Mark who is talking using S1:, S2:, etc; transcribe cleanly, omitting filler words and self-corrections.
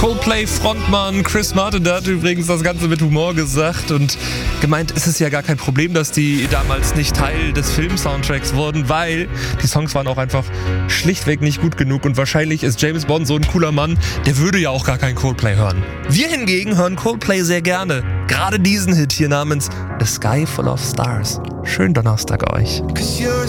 S1: Coldplay-Frontmann Chris Martin, der hat übrigens das Ganze mit Humor gesagt und gemeint, es ist ja gar kein Problem, dass die damals nicht Teil des Film-Soundtracks wurden, weil die Songs waren auch einfach schlichtweg nicht gut genug und wahrscheinlich ist James Bond so ein cooler Mann, der würde ja auch gar kein Coldplay hören. Wir hingegen hören Coldplay sehr gerne. Gerade diesen Hit hier namens A Sky Full of Stars. Schönen Donnerstag euch.